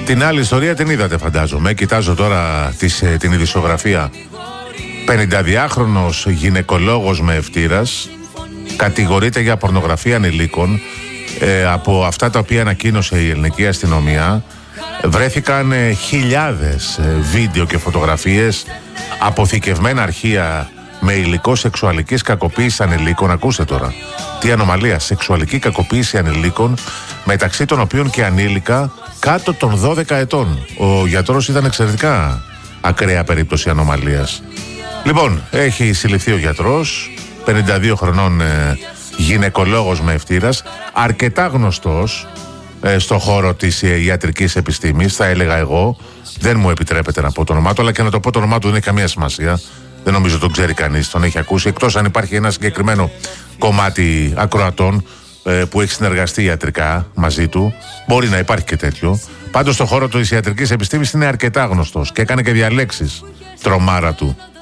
Την άλλη ιστορία την είδατε, φαντάζομαι. Κοιτάζω τώρα την ειδησιογραφία. 52χρονος γυναικολόγος με ευτήρας κατηγορείται για πορνογραφία ανηλίκων. Από αυτά τα οποία ανακοίνωσε η ελληνική αστυνομία, βρέθηκαν χιλιάδες βίντεο και φωτογραφίες, αποθηκευμένα αρχεία με υλικό σεξουαλικής κακοποίησης ανηλίκων. Ακούστε τώρα, τι ανομαλία! Σεξουαλική κακοποίηση ανηλίκων, μεταξύ των οποίων και ανήλικα κάτω των 12 ετών. Ο γιατρός ήταν εξαιρετικά ακραία περίπτωση ανομαλίας. Λοιπόν, έχει συλληφθεί ο γιατρός, 52 χρονών γυναικολόγος με ευτήρας, αρκετά γνωστός στο χώρο της ιατρικής επιστήμης, θα έλεγα εγώ. Δεν μου επιτρέπεται να πω το όνομά του, αλλά και να το πω το όνομά του δεν έχει καμία σημασία. Δεν νομίζω τον ξέρει κανείς, τον έχει ακούσει, εκτός αν υπάρχει ένα συγκεκριμένο κομμάτι ακροατών που έχει συνεργαστεί ιατρικά μαζί του. Μπορεί να υπάρχει και τέτοιο. Πάντως στο χώρο της ιατρικής επιστήμης είναι αρκετά γνωστός και έκανε και διαλέξεις, τρομάρα του.